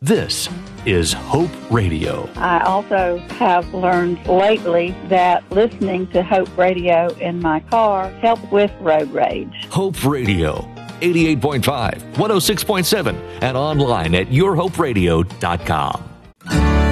This is Hope Radio. I also have learned lately that listening to Hope Radio in my car helps with road rage. Hope Radio, 88.5, 106.7, and online at yourhoperadio.com.